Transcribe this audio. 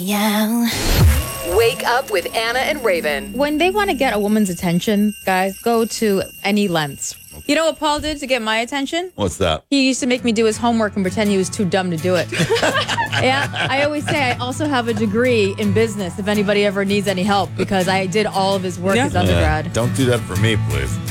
Yeah. Wake up with Anna and Raven. When they want to get a woman's attention, guys, go to any lengths. You know what Paul did to get my attention? What's that? He used to make me do his homework and pretend he was too dumb to do it. Yeah, I always say I also have a degree in business if anybody ever needs any help because I did all of his work as undergrad. Don't do that for me, please.